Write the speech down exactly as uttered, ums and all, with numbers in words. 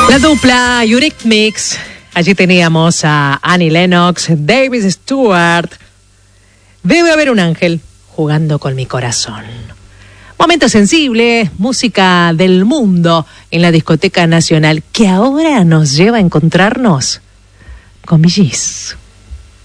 La dupla Eurythmics. Allí teníamos a Annie Lennox, David Stewart. Debe haber un ángel jugando con mi corazón. Momento sensible, música del mundo en la discoteca nacional que ahora nos lleva a encontrarnos con Bee Gees.